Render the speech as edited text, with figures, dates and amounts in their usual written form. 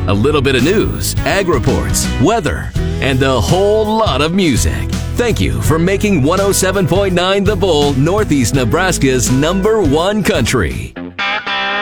a little bit of news, ag reports, weather, and a whole lot of music. Thank you for making 107.9 The Bull Northeast Nebraska's #1 country.